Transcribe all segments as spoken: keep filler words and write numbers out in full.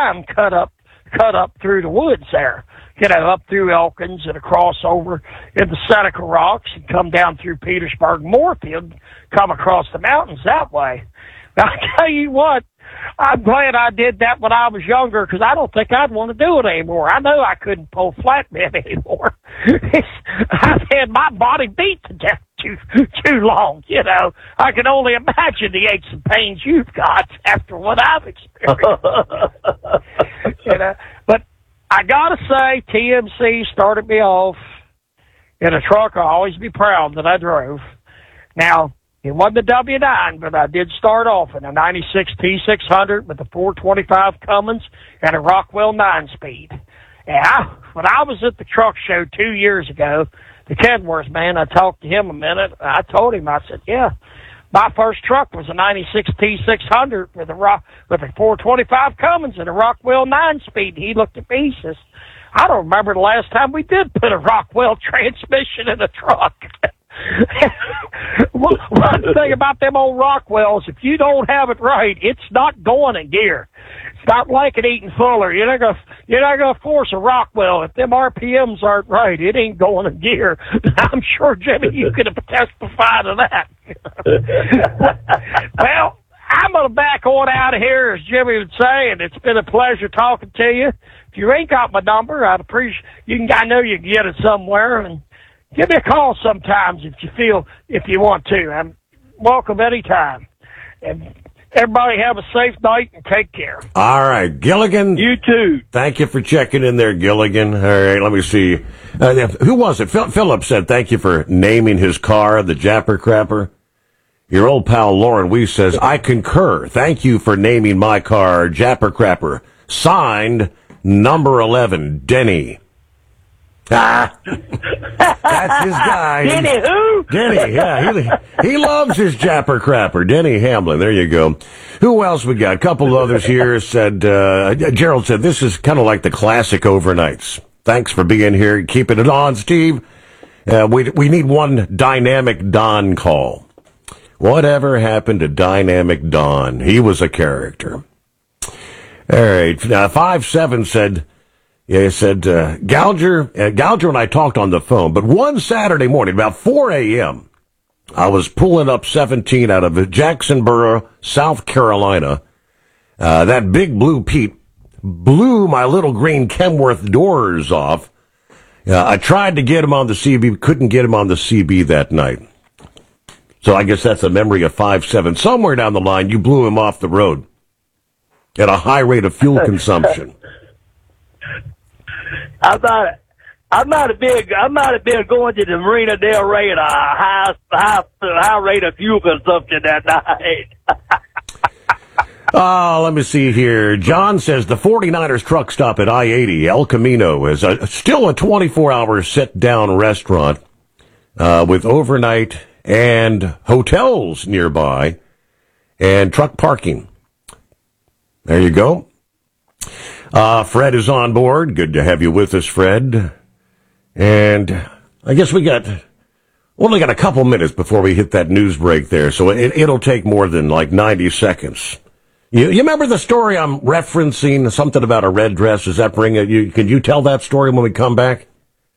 time cut up, cut up through the woods there. You know, up through Elkins and across over into Seneca Rocks and come down through Petersburg, Moorfield, come across the mountains that way. Now, I tell you what, I'm glad I did that when I was younger because I don't think I'd want to do it anymore. I know I couldn't pull flatbed anymore. I've had my body beat to death too too long, you know. I can only imagine the aches and pains you've got after what I've experienced. You know, but I gotta say, T M C started me off in a truck I'll always be proud that I drove. Now, it wasn't a W nine, but I did start off in a ninety-six T six hundred with a four twenty-five Cummins and a Rockwell nine-speed. And I, when I was at the truck show two years ago, the Kenworth man, I talked to him a minute. I told him, I said, yeah, my first truck was a ninety-six T six hundred with a rock, with a four twenty-five Cummins and a Rockwell nine-speed. He looked at me, he says, I don't remember the last time we did put a Rockwell transmission in a truck. One thing about them old Rockwells, if you don't have it right, it's not going in gear. It's not like an Eaton Fuller. You're not gonna, you're not gonna force a Rockwell. If them R P Ms aren't right, it ain't going in gear. I'm sure, Jimmy, you could have testified to that. Well, I'm gonna back on out of here, as Jimmy would say, and it's been a pleasure talking to you. If you ain't got my number, I'd appreciate, you can, I know you can get it somewhere, and give me a call sometimes if you feel, if you want to. I'm welcome anytime. And everybody have a safe night and take care. All right, Gilligan. You too. Thank you for checking in there, Gilligan. All right, let me see. Uh, who was it? Phil, Philip said thank you for naming his car the Japper Crapper. Your old pal Lauren Weiss says, I concur. Thank you for naming my car Japper Crapper. Signed, number eleven, Denny. Ah, that's his guy. Denny who? Denny, yeah. He, he loves his Japper Crapper. Denny Hamlin, there you go. Who else we got? A couple of others here said, uh, Gerald said, this is kind of like the classic overnights. Thanks for being here. Keeping it on, Steve. Uh, we, we need one Dynamic Don call. Whatever happened to Dynamic Don? He was a character. All right. Now, five seven said, yeah, he said, uh, Gouger, uh, Gouger and I talked on the phone, but one Saturday morning, about four a.m., I was pulling up seventeen out of Jacksonboro, South Carolina. Uh, that big blue Pete blew my little green Kenworth doors off. Uh, I tried to get him on the C B, couldn't get him on the C B that night. So I guess that's a memory of five seven. Somewhere down the line, you blew him off the road at a high rate of fuel consumption. I'm not, I'm not a big, I'm not a big going to the Marina Del Rey at a high, high, high rate of fuel consumption that night. Oh, let me see here. John says the 49ers truck stop at I eighty, El Camino, is a, still a twenty-four hour sit-down restaurant uh, with overnight and hotels nearby and truck parking. There you go. Uh, Fred is on board. Good to have you with us, Fred. And I guess we got, only got a couple minutes before we hit that news break there, so it, it'll take more than like ninety seconds. You, you remember the story I'm referencing, something about a red dress? Does that bring it? You, can you tell that story when we come back?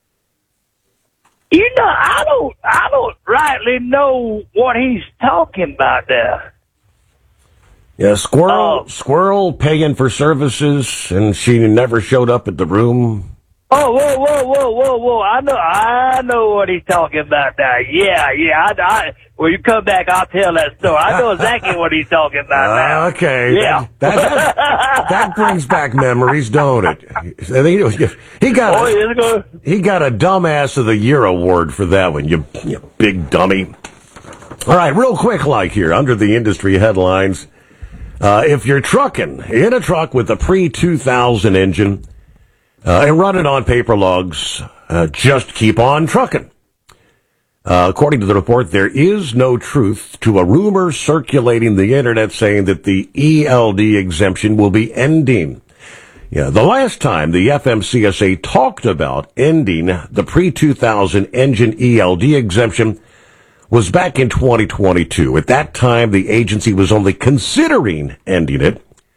You know, I don't, I don't rightly know what he's talking about there. Yeah, Squirrel, Oh. Squirrel paying for services, and she never showed up at the room. Oh, whoa, whoa, whoa, whoa, whoa! I know, I know what he's talking about now. Yeah, yeah. I, I, when you come back, I'll tell that story. I know exactly what he's talking about now. Uh, okay. Yeah. That, that, that brings back memories, don't it? He got Oh, a, it's good. he got a Dumbass of the Year award for that one, you, you big dummy. All right, real quick like here, under the industry headlines. Uh, if you're trucking in a truck with a pre two thousand engine uh, and running on paper logs, uh, just keep on trucking. Uh, according to the report, there is no truth to a rumor circulating the internet saying that the E L D exemption will be ending. Yeah, the last time the F M C S A talked about ending the pre two thousand engine E L D exemption was back in twenty twenty-two. At that time, the agency was only considering ending it.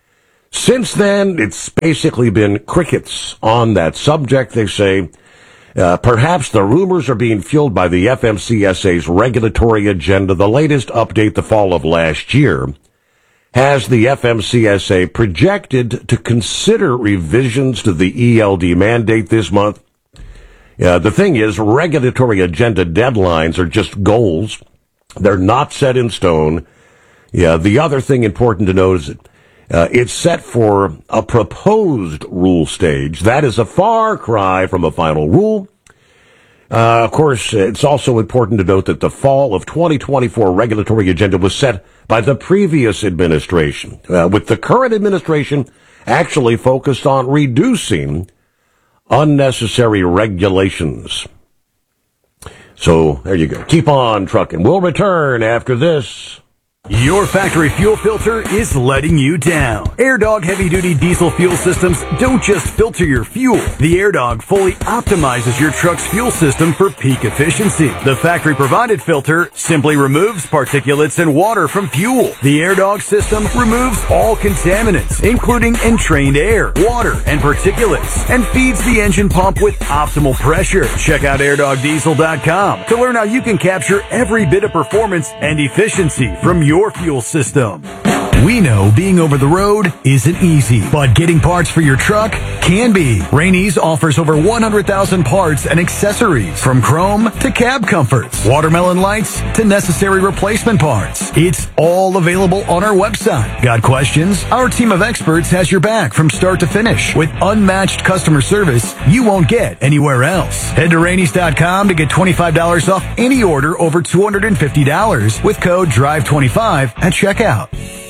Since then, it's basically been crickets on that subject, they say. Uh, perhaps the rumors are being fueled by the F M C S A's regulatory agenda. The latest update, the fall of last year, has the F M C S A projected to consider revisions to the E L D mandate this month. Uh, the thing is, regulatory agenda deadlines are just goals. They're not set in stone. Yeah, the other thing important to note is that uh, it's set for a proposed rule stage. That is a far cry from a final rule. Uh, of course, it's also important to note that the fall of twenty twenty-four regulatory agenda was set by the previous administration, uh, with the current administration actually focused on reducing unnecessary regulations. So there you go. Keep on trucking. We'll return after this. Your factory fuel filter is letting you down. AirDog heavy-duty diesel fuel systems don't just filter your fuel. The AirDog fully optimizes your truck's fuel system for peak efficiency. The factory-provided filter simply removes particulates and water from fuel. The AirDog system removes all contaminants, including entrained air, water, and particulates, and feeds the engine pump with optimal pressure. Check out air dog diesel dot com to learn how you can capture every bit of performance and efficiency from your your fuel system. We know being over the road isn't easy, but getting parts for your truck can be. Rainey's offers over one hundred thousand parts and accessories, from chrome to cab comforts, watermelon lights to necessary replacement parts. It's all available on our website. Got questions? Our team of experts has your back from start to finish with unmatched customer service you won't get anywhere else. Head to Rainey's dot com to get twenty-five dollars off any order over two hundred fifty dollars with code drive twenty-five at checkout.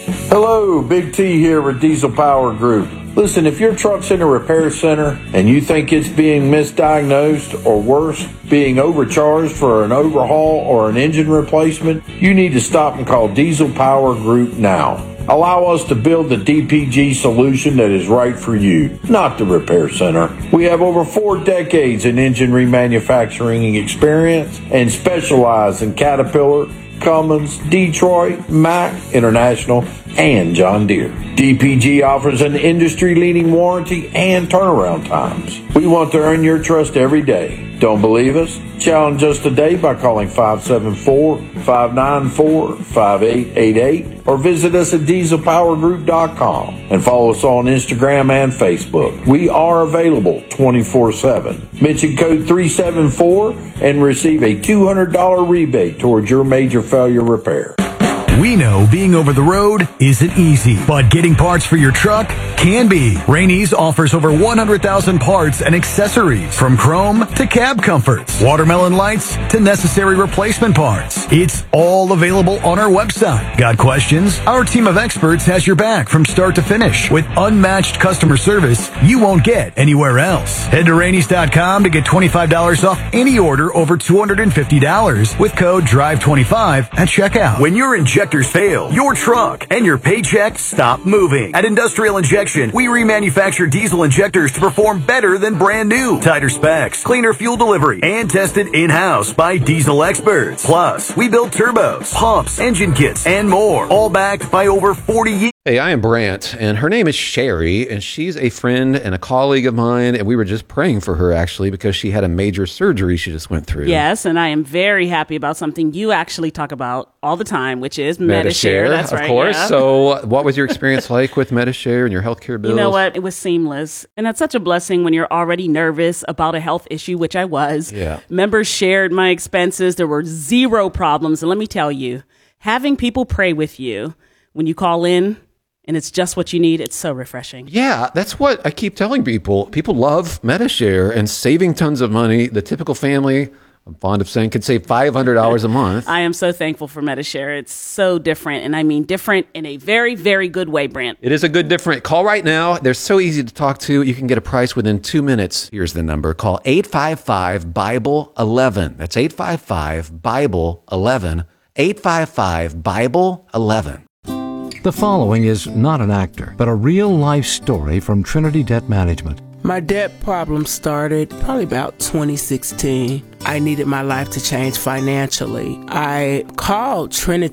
Hello, Big T here with Diesel Power Group. Listen, if your truck's in a repair center and you think it's being misdiagnosed or worse, being overcharged for an overhaul or an engine replacement, you need to stop and call Diesel Power Group now. Allow us to build the D P G solution that is right for you, not the repair center. We have over four decades in engine remanufacturing experience and specialize in Caterpillar, Cummins, Detroit, Mack, International, and John Deere. D P G offers an industry-leading warranty and turnaround times. We want to earn your trust every day. Don't believe us? Challenge us today by calling five seven four, five nine four, five eight eight eight or visit us at diesel power group dot com and follow us on Instagram and Facebook. We are available twenty-four seven. Mention code three seven four and receive a two hundred dollars rebate towards your major failure repair. We know being over the road isn't easy, but getting parts for your truck can be. Rainey's offers over one hundred thousand parts and accessories, from chrome to cab comforts, watermelon lights to necessary replacement parts. It's all available on our website. Got questions? Our team of experts has your back from start to finish with unmatched customer service you won't get anywhere else. Head to Rainey's dot com to get twenty-five dollars off any order over two hundred fifty dollars with code drive twenty-five at checkout. When your injectors fail, your truck and your paycheck stop moving. At Industrial Injection, we remanufacture diesel injectors to perform better than brand new. Tighter specs, cleaner fuel delivery, and tested in-house by diesel experts. Plus, we build turbos, pumps, engine kits, and more, all backed by over forty years. Hey, I am Brant, and her name is Sherry, and she's a friend and a colleague of mine, and we were just praying for her, actually, because she had a major surgery she just went through. Yes, and I am very happy about something you actually talk about all the time, which is Medi-Share. That's of right, course. yeah. So what was your experience like with Medi-Share and your healthcare bills? You know what? It was seamless. And that's such a blessing when you're already nervous about a health issue, which I was. Yeah. Members shared my expenses. There were zero problems. And let me tell you, having people pray with you when you call in, and it's just what you need, it's so refreshing. Yeah, that's what I keep telling people. People love Medi-Share and saving tons of money. The typical family, I'm fond of saying, could save five hundred dollars a month. I am so thankful for Medi-Share. It's so different, and I mean different in a very, very good way, Brant. It is a good different. Call right now. They're so easy to talk to. You can get a price within two minutes. Here's the number. Call eight five five, Bible eleven. That's eight five five, Bible eleven. eight five five, Bible eleven. The following is not an actor, but a real-life story from Trinity Debt Management. My debt problem started probably about twenty sixteen. I needed my life to change financially. I called Trinity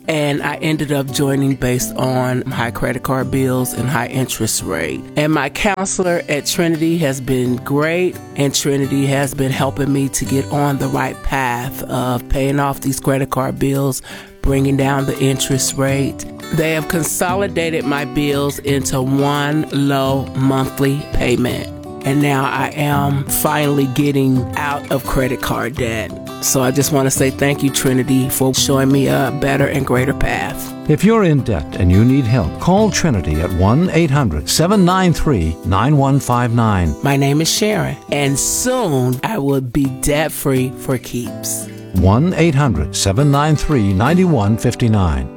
and I ended up joining based on high credit card bills and high interest rate. And my counselor at Trinity has been great, and Trinity has been helping me to get on the right path of paying off these credit card bills, bringing down the interest rate. They have consolidated my bills into one low monthly payment. And now I am finally getting out of credit card debt. So I just want to say thank you, Trinity, for showing me a better and greater path. If you're in debt and you need help, call Trinity at one eight hundred seven nine three nine one five nine. My name is Sharon, and soon I will be debt-free for keeps. one eight hundred seven nine three nine one five nine.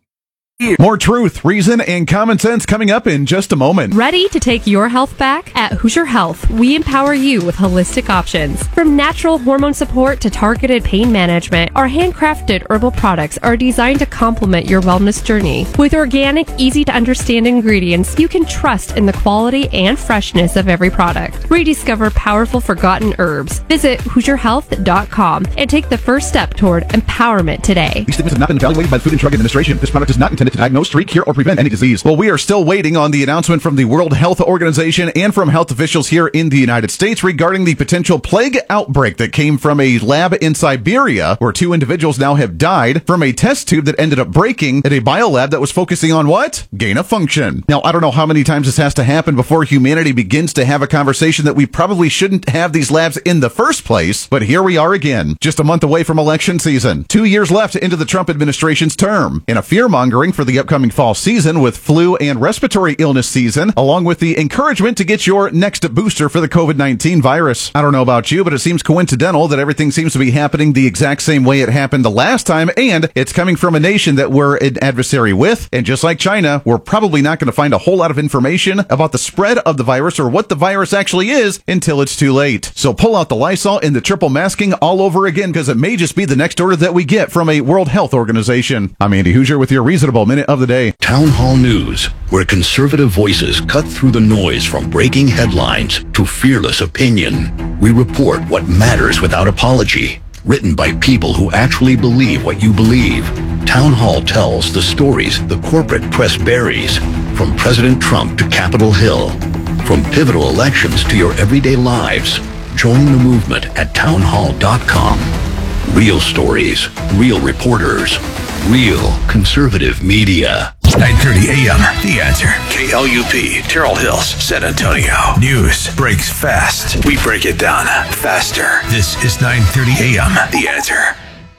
More truth, reason, and common sense coming up in just a moment. Ready to take your health back? At Hoosier Health, we empower you with holistic options. From natural hormone support to targeted pain management, our handcrafted herbal products are designed to complement your wellness journey. With organic, easy-to-understand ingredients, you can trust in the quality and freshness of every product. Rediscover powerful forgotten herbs. Visit Hoosier Health dot com and take the first step toward empowerment today. These statements have not been evaluated by the Food and Drug Administration. This product is not intended to diagnose, treat, cure, or prevent any disease. Well, we are still waiting on the announcement from the World Health Organization and from health officials here in the United States regarding the potential plague outbreak that came from a lab in Siberia, where two individuals now have died from a test tube that ended up breaking at a biolab that was focusing on what? Gain of function. Now, I don't know how many times this has to happen before humanity begins to have a conversation that we probably shouldn't have these labs in the first place, but here we are again, just a month away from election season. Two years left into the Trump administration's term, and a fear-mongering for the upcoming fall season with flu and respiratory illness season, along with the encouragement to get your next booster for the covid nineteen virus. I don't know about you, but it seems coincidental that everything seems to be happening the exact same way it happened the last time, and it's coming from a nation that we're an adversary with, and just like China, we're probably not going to find a whole lot of information about the spread of the virus or what the virus actually is until it's too late. So pull out the Lysol and the triple masking all over again, because it may just be the next order that we get from a World Health Organization. I'm Andy Hoosier with your Reasonable Minute of the Day. Town Hall News, where conservative voices cut through the noise from breaking headlines to fearless opinion. We report what matters without apology. Written by people who actually believe what you believe. Town Hall tells the stories the corporate press buries. From President Trump to Capitol Hill. From pivotal elections to your everyday lives. Join the movement at town hall dot com. Real stories, real reporters, real conservative media. nine thirty a.m. The Answer. K L U P, Terrell Hills, San Antonio. News breaks fast. We break it down faster. This is nine thirty a.m. The Answer.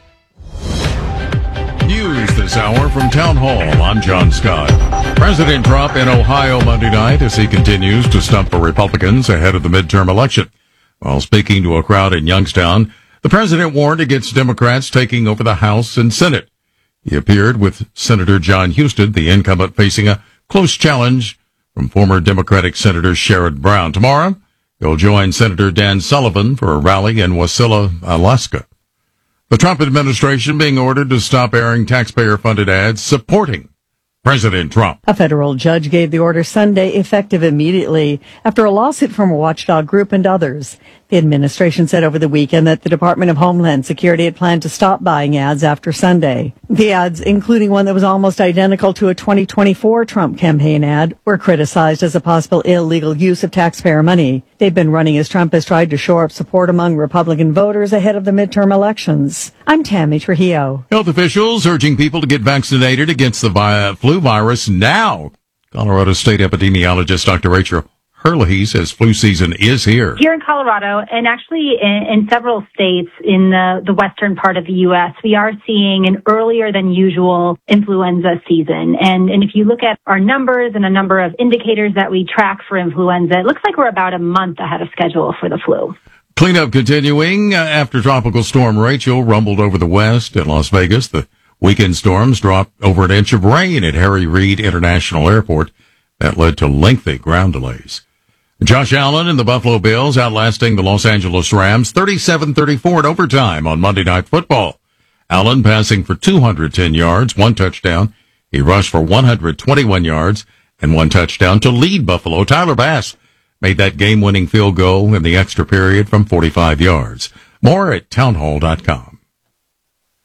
News this hour from Town Hall. I'm John Scott. President Trump in Ohio Monday night as he continues to stump the Republicans ahead of the midterm election. While speaking to a crowd in Youngstown, the president warned against Democrats taking over the House and Senate. He appeared with Senator John Huston, the incumbent, facing a close challenge from former Democratic Senator Sherrod Brown. Tomorrow, he'll join Senator Dan Sullivan for a rally in Wasilla, Alaska. The Trump administration being ordered to stop airing taxpayer-funded ads supporting President Trump. A federal judge gave the order Sunday, effective immediately, after a lawsuit from a watchdog group and others. The administration said over the weekend that the Department of Homeland Security had planned to stop buying ads after Sunday. The ads, including one that was almost identical to a twenty twenty-four Trump campaign ad, were criticized as a possible illegal use of taxpayer money. They've been running as Trump has tried to shore up support among Republican voters ahead of the midterm elections. I'm Tammy Trujillo. Health officials urging people to get vaccinated against the vi- flu virus now. Colorado State epidemiologist Doctor Rachel Hurley says flu season is here. Here in Colorado, and actually in, in several states in the, the western part of the U S, we are seeing an earlier than usual influenza season. And, and if you look at our numbers and a number of indicators that we track for influenza, it looks like we're about a month ahead of schedule for the flu. Cleanup continuing uh, after Tropical Storm Rachel rumbled over the west in Las Vegas. The weekend storms dropped over an inch of rain at Harry Reid International Airport. That led to lengthy ground delays. Josh Allen and the Buffalo Bills outlasting the Los Angeles Rams thirty-seven thirty-four in overtime on Monday Night Football. Allen passing for two hundred ten yards, one touchdown. He rushed for one hundred twenty-one yards and one touchdown to lead Buffalo. Tyler Bass made that game-winning field goal in the extra period from forty-five yards. More at town hall dot com.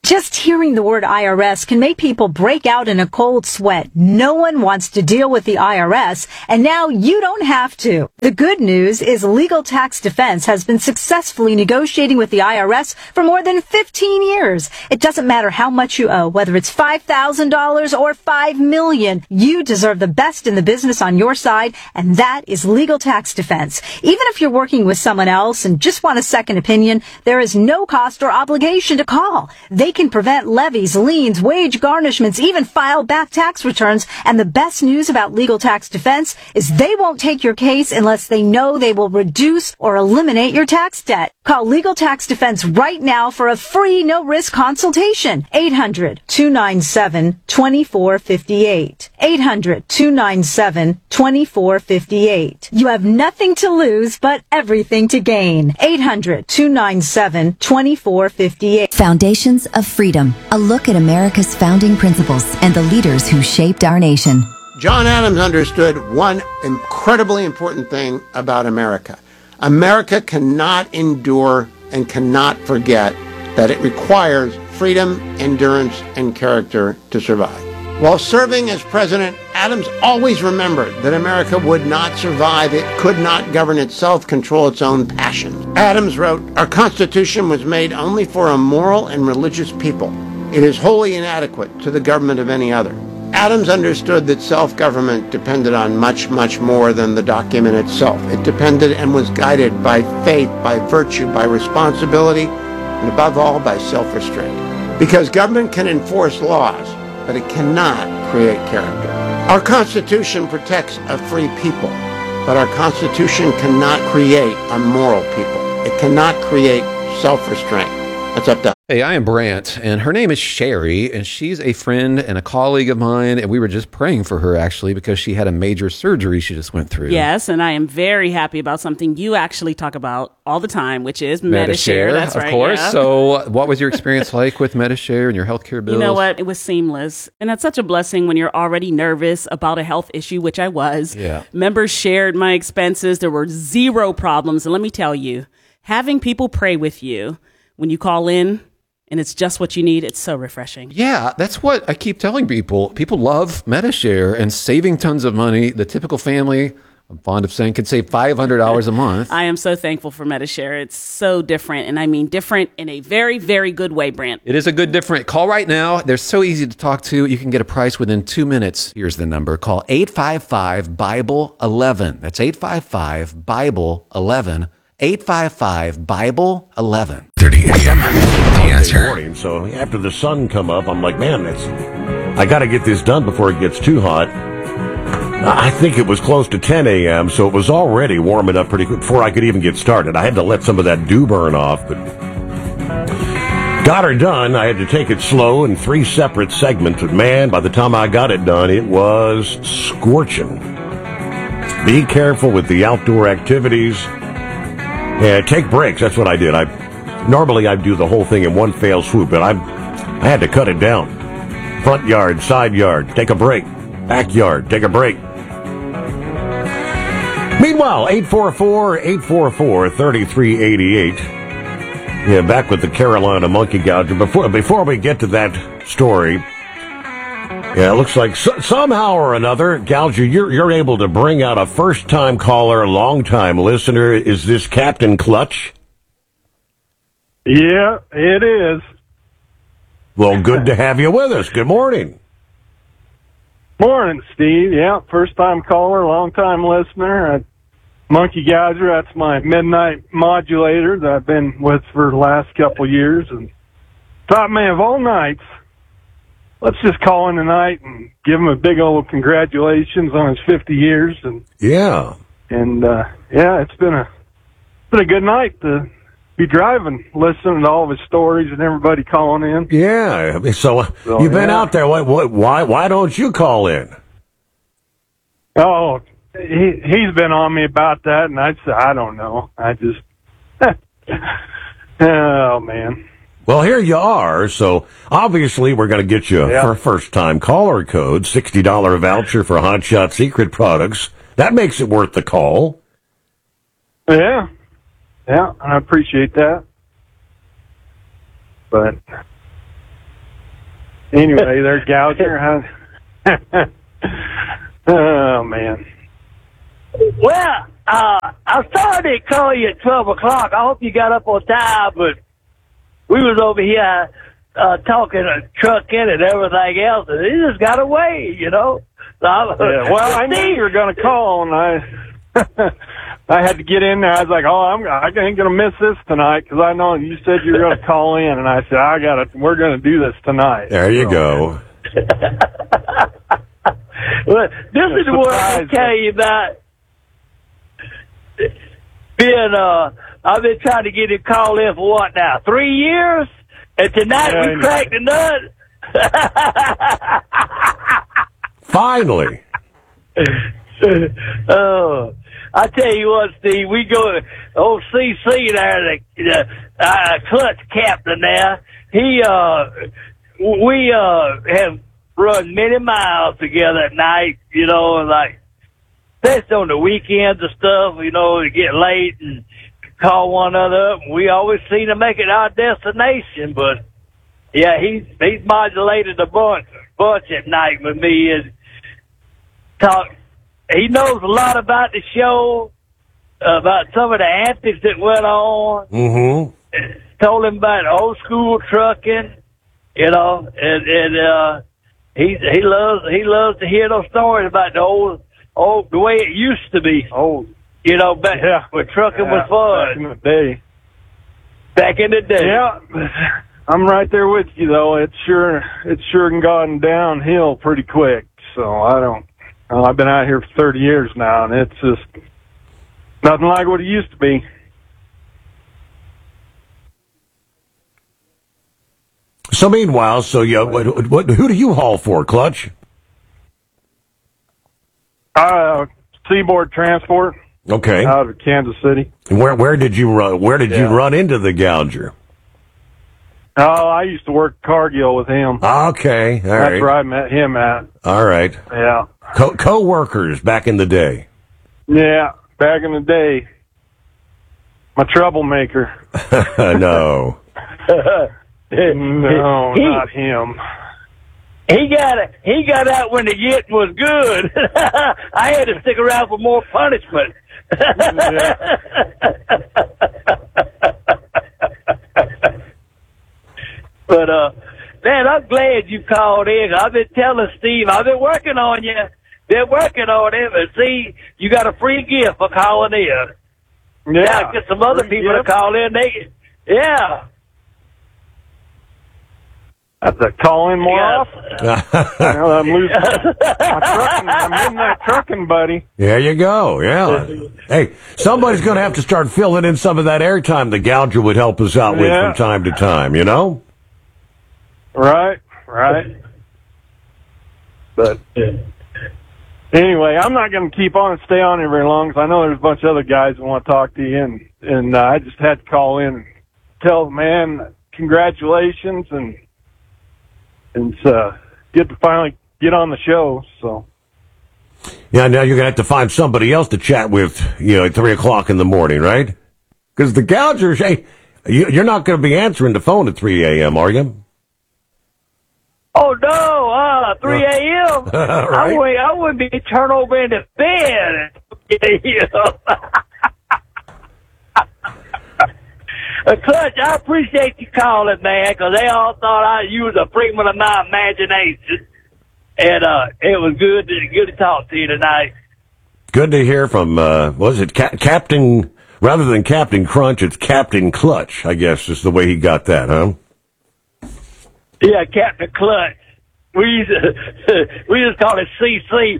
Just hearing the word I R S can make people break out in a cold sweat. No one wants to deal with the I R S, and now you don't have to. The good news is Legal Tax Defense has been successfully negotiating with the I R S for more than fifteen years. It doesn't matter how much you owe, whether it's five thousand dollars or five million dollars. You deserve the best in the business on your side, and that is Legal Tax Defense. Even if you're working with someone else and just want a second opinion, there is no cost or obligation to call. They can prevent levies, liens, wage garnishments, even file back tax returns. And the best news about Legal Tax Defense is they won't take your case unless they know they will reduce or eliminate your tax debt. Call Legal Tax Defense right now for a free, no-risk consultation. eight hundred, two nine seven, two four five eight. eight hundred, two nine seven, two four five eight. You have nothing to lose, but everything to gain. eight hundred, two nine seven, two four five eight. Foundations of Freedom, a look at America's founding principles and the leaders who shaped our nation. John Adams understood one incredibly important thing about America. America cannot endure and cannot forget that it requires freedom, endurance, and character to survive. While serving as president, Adams always remembered that America would not survive, it could not govern itself, control its own passions. Adams wrote, "Our Constitution was made only for a moral and religious people. It is wholly inadequate to the government of any other." Adams understood that self-government depended on much, much more than the document itself. It depended and was guided by faith, by virtue, by responsibility, and above all, by self-restraint. Because government can enforce laws, but it cannot create character. Our Constitution protects a free people, but our Constitution cannot create a moral people. It cannot create self-restraint. That's up to Hey, I am Brant, and her name is Sherry, and she's a friend and a colleague of mine, and we were just praying for her, actually, because she had a major surgery she just went through. Yes, and I am very happy about something you actually talk about all the time, which is Medi-Share. That's of right, course. yeah. So what was your experience like with Medi-Share and your healthcare bills? You know what? It was seamless. And that's such a blessing when you're already nervous about a health issue, which I was. Yeah. Members shared my expenses. There were zero problems. And let me tell you, having people pray with you when you call in, and it's just what you need, it's so refreshing. Yeah, that's what I keep telling people. People love Medi-Share and saving tons of money. The typical family, I'm fond of saying, could save five hundred dollars a month. I am so thankful for Medi-Share. It's so different, and I mean different in a very, very good way, Brant. It is a good different. Call right now. They're so easy to talk to. You can get a price within two minutes. Here's the number. Call eight five five, Bible eleven. That's eight five five, Bible eleven. eight five five, Bible eleven. thirty a.m. The answer. Morning, so after the sun come up, I'm like, man, it's, I got to get this done before it gets too hot. I think it was close to ten a.m., so it was already warming up pretty quick before I could even get started. I had to let some of that dew burn off, but got her done. I had to take it slow in three separate segments, but man, by the time I got it done, it was scorching. Be careful with the outdoor activities. Yeah, take breaks. That's what I did. I normally I do the whole thing in one fell swoop, but I I had to cut it down. Front yard, side yard, take a break. Backyard, take a break. Meanwhile, eight four four, eight four four, three three eight eight. Yeah, back with the Carolina monkey gouger. Before before we get to that story, yeah, it looks like so, somehow or another, Gouger, you're you're able to bring out a first-time caller, long-time listener. Is this Captain Clutch? Yeah, it is. Well, good to have you with us. Good morning. Morning, Steve. Yeah, first-time caller, long-time listener. Uh, Monkey Gouger, that's my midnight modulator that I've been with for the last couple of years. And top man of all nights. Let's just call in tonight and give him a big old congratulations on his fifty years. And yeah, and uh, yeah, it's been a been a good night to be driving, listening to all of his stories and everybody calling in. Yeah, so, so you've been yeah. out there. What, what, why why don't you call in? Oh, he he's been on me about that, and I said I don't know. I just oh man. Well, here you are, so obviously we're going to get you yeah. for a first-time caller code, sixty dollars voucher for Hot Shot Secret products. That makes it worth the call. Yeah, yeah, I appreciate that. But Anyway, they're gouging. Oh, man. Well, uh, I'm sorry to call you at twelve o'clock. I hope you got up on time, but we was over here uh, talking uh, trucking and everything else, and it just got away, you know. So yeah, well, I knew you were going to call, and I I had to get in there. I was like, oh, I'm, I ain't going to miss this tonight, because I know you said you were going to call in, and I said, I got it. We're going to do this tonight. There you so. go. Well, this is what I tell you about being, uh, I've been trying to get a call in for what now? Three years? And tonight yeah, we cracked the nut. Finally. Oh, I tell you what, Steve, we go, old C C there, the, the uh, clutch captain there, he, uh, we, uh, have run many miles together at night, you know, and like, especially on the weekends and stuff, you know, to get late and call one another up. And we always seem to make it our destination, but yeah, he's, he's modulated a bunch, bunch at night with me and talk. He knows a lot about the show, about some of the antics that went on. Mm-hmm. Told him about old school trucking, you know, and, and, uh, He he loves he loves to hear those stories about the old old the way it used to be. Oh, you know, back yeah. when trucking yeah, was fun. Back in the day. Back in the day. Yeah, I'm right there with you though. It's sure it's sure gone downhill pretty quick. So I don't. Well, I've been out here for thirty years now, and it's just nothing like what it used to be. So meanwhile, so you, what, what, who do you haul for, Clutch? Uh, Seaboard Transport. Okay. Out of Kansas City. And where where did you run? Where did yeah. you run into the gouger? Oh, I used to work Cargill with him. Okay, all That's right. where I met him at. All right. Yeah. Co- co-workers back in the day. Yeah, back in the day. My troublemaker. No. No, he, not him. He got he got out when the getting was good. I had to stick around for more punishment. But uh, man, I'm glad you called in. I've been telling Steve, I've been working on you. Been working on him, and see, you got a free gift for calling in. Yeah, now, get some other people gift. to call in. They, yeah. I have to call in more often. Now I'm losing my trucking. I'm in that trucking, buddy. There you go. Yeah. Hey, somebody's going to have to start filling in some of that airtime the gouger would help us out with yeah. from time to time, you know? Right, right. But anyway, I'm not going to keep on and stay on here very long because I know there's a bunch of other guys who want to talk to you, and, and uh, I just had to call in and tell the man congratulations, and and it's uh, good to finally get on the show. So yeah, now you're going to have to find somebody else to chat with, you know, at three o'clock in the morning, right? Because the gouger, hey, you're not going to be answering the phone at three a.m., are you? Oh no, uh, three a.m. Right? I wouldn't, I wouldn't be turned over into bed. You know? uh, Clutch, I appreciate you calling, man, because they all thought I you was a figment of my imagination, and uh, it was good to good to talk to you tonight. Good to hear from. Uh, was it Ca- Captain? Rather than Captain Crunch, it's Captain Clutch. I guess is the way he got that, huh? Yeah, Captain Clutch. We used to, we just call it C C.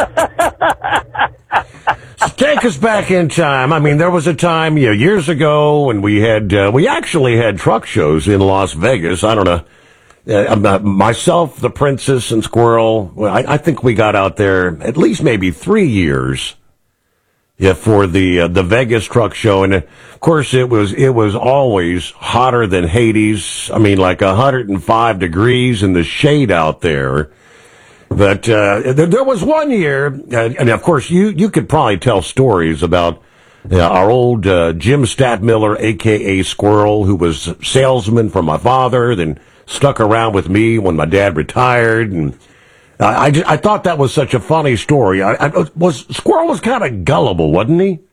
So take us back in time. I mean, there was a time, you know, years ago when we had, uh, we actually had truck shows in Las Vegas. I don't know. Uh, myself, the Princess, and Squirrel. Well, I, I think we got out there at least maybe three years. Yeah, for the uh, the Vegas truck show, and uh, of course it was it was always hotter than Hades. I mean, like one hundred five degrees in the shade out there. But uh, there, there was one year, uh, and of course you you could probably tell stories about uh, our old uh, Jim Statmiller, aka Squirrel, who was salesman for my father, then stuck around with me when my dad retired, and I, I, just, I thought that was such a funny story. I, I was Squirrel was kind of gullible, wasn't he?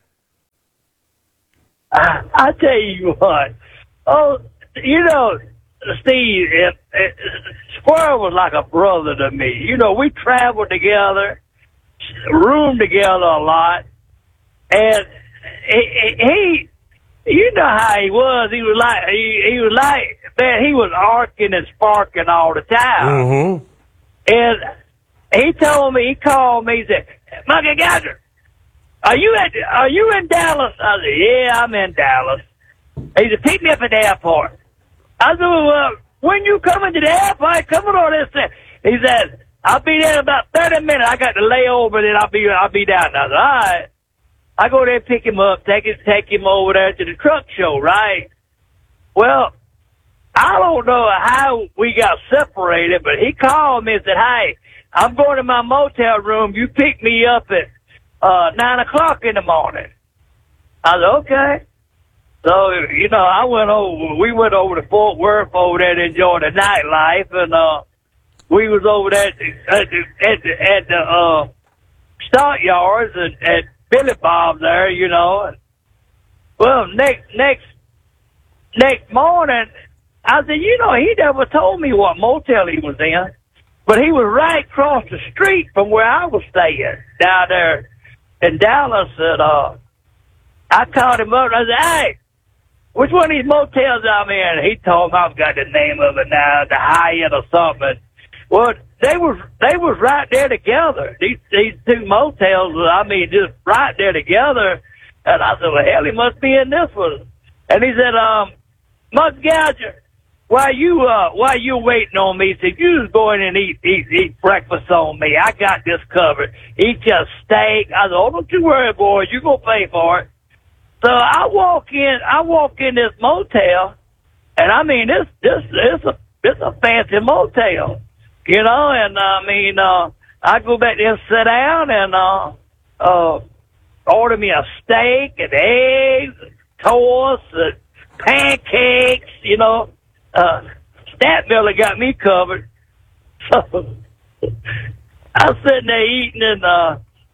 I, I tell you what. Oh, you know, Steve, if, if, Squirrel was like a brother to me. You know, we traveled together, roomed together a lot, and he, he you know how he was. He was like, he, he was like, man, he was arcing and sparking all the time. Mm-hmm. And he told me, he called me, he said, Monkey Gadget, are you at, are you in Dallas? I said, yeah, I'm in Dallas. He said, pick me up at the airport. I said, well, when you coming to the airport, coming on this thing? He said, I'll be there in about thirty minutes. I got to lay over, then I'll be, I'll be down. I said, all right. I go there, pick him up, take him, take him over there to the truck show, right? Well, I don't know how we got separated, but he called me and said, hey, I'm going to my motel room. You pick me up at uh nine o'clock in the morning. I said, okay. So, you know, I went over, we went over to Fort Worth over there to enjoy the nightlife, and uh we was over there at the, at the, at the, at the uh, start yards and at Billy Bob there, you know. Well, next, next, next morning, I said, you know, he never told me what motel he was in, but he was right across the street from where I was staying down there in Dallas. And uh, I called him up and I said, hey, which one of these motels I'm in? He told me, I've got the name of it now, the Hyatt or something. Well, they was they was right there together. These these two motels, I mean, just right there together. And I said, well, hell, he must be in this one. And he said, um, Monkey Gadget, while you uh while you waiting on me, he said, you just go in and eat eat eat breakfast on me. I got this covered. Eat your steak. I said, oh, don't you worry, boy. You gonna pay for it. So I walk in, I walk in this motel, and I mean, this this this a this a fancy motel. You know, and uh, I mean, uh, I go back there and sit down and uh, uh, order me a steak and eggs, and toast, and pancakes. You know, uh, Stat Miller got me covered. So I'm sitting there eating, and uh,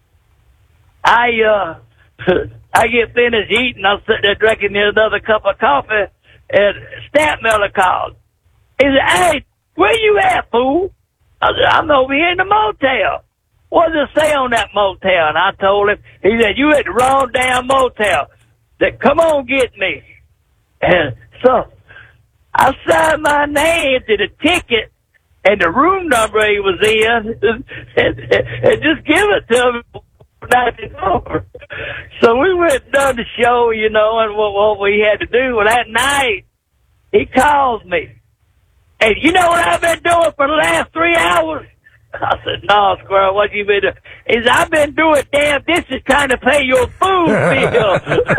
I uh, I get finished eating. I'm sitting there drinking me another cup of coffee, and Stat Miller called. He said, "Hey, where you at, fool?" I said, I'm over here in the motel. What does it say on that motel? And I told him, he said, you at the wrong damn motel. Said, come on, get me. And so I signed my name to the ticket and the room number he was in and, and just give it to him. Over. So we went and done the show, you know, and what, what we had to do. Well, that night, he calls me. Hey, you know what I've been doing for the last three hours? I said, no, Squirrel, what you been doing? He said, I've been doing damn dishes trying to pay your food bill.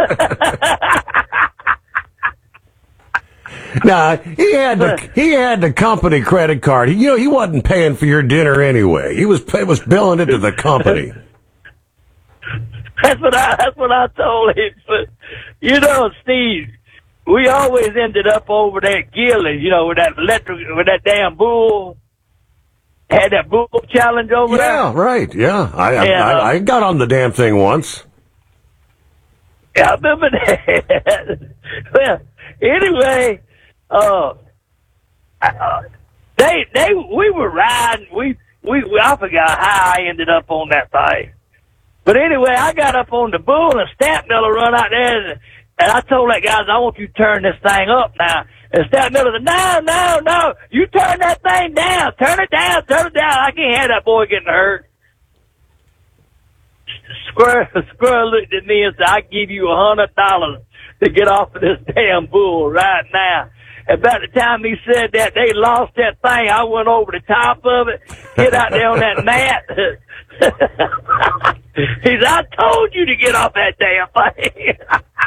Nah, he had the he had the company credit card. You know, he wasn't paying for your dinner anyway. He was pay, was billing it to the company. That's what I that's what I told him. But you know, Steve, we always ended up over there at Gillies, you know, with that electric, with that damn bull. Had that bull challenge over yeah, there. Yeah, right. Yeah, I, and, I, uh, I got on the damn thing once. Yeah, I remember that. Well, anyway, uh, uh, they they we were riding. We we I forgot how I ended up on that thing. But anyway, I got up on the bull and Stat Miller run out there and. And I told that guy, I want you to turn this thing up now. And Stat Miller said, no, no, no. You turn that thing down. Turn it down. Turn it down. I can't have that boy getting hurt. Squirrel, Squirrel looked at me and said, I give you a hundred dollars to get off of this damn bull right now. And by the time he said that, they lost that thing. I went over the top of it, get out there on that mat. He said, I told you to get off that damn thing.